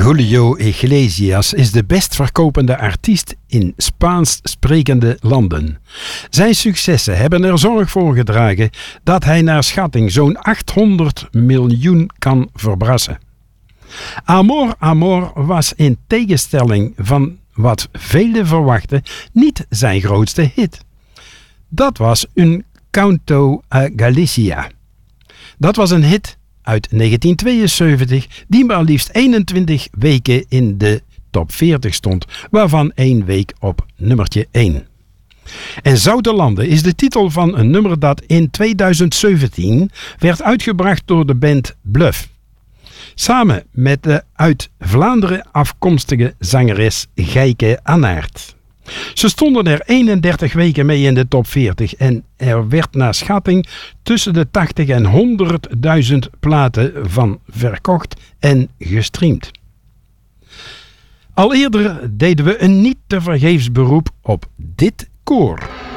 Julio Iglesias is de best verkopende artiest in Spaans sprekende landen. Zijn successen hebben er zorg voor gedragen dat hij naar schatting zo'n 800 miljoen kan verbrassen. Amor, Amor was in tegenstelling van wat velen verwachten niet zijn grootste hit. Dat was Un Canto a Galicia. Dat was een hit uit 1972 die maar liefst 21 weken in de top 40 stond, waarvan 1 week op nummertje 1. En Zoute Landen is de titel van een nummer dat in 2017 werd uitgebracht door de band Bluff. Samen met de uit Vlaanderen afkomstige zangeres Gijke Anaert. Ze stonden er 31 weken mee in de top 40 en er werd naar schatting tussen de 80 en 100.000 platen van verkocht en gestreamd. Al eerder deden we een niet te vergeefs beroep op dit koor.